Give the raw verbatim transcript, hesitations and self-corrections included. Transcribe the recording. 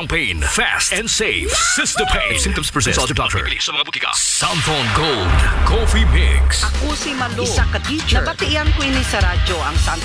pain, fast and safe. Sistapain. If symptoms persist, consult your doctor. Sa mga butika. Santon Gold Coffee Mix. Ako si Malo, isa ka teacher. Nabatian ko ini sa radyo ang Santo